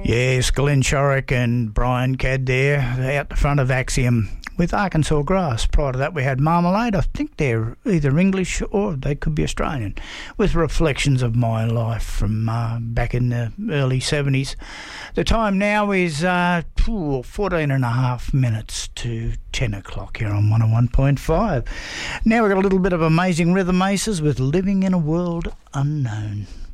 Yes, Glenn Shorrock and Brian Cadd there out the front of Axiom with Arkansas Grass. Prior to that we had Marmalade. I think they're either English or they could be Australian, with reflections of my life from back in the early 70s. The time now is 14 and a half minutes to 10 o'clock here on 101.5. Now we've got a little bit of Amazing Rhythm Aces with Living in a World Unknown.